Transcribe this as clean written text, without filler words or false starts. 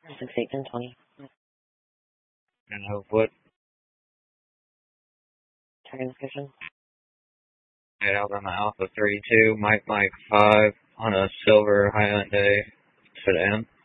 6, 8, 10, 20. And Hopewood. Target description. Alabama Alpha 32, Mike 5 on a silver Hyundai sedan.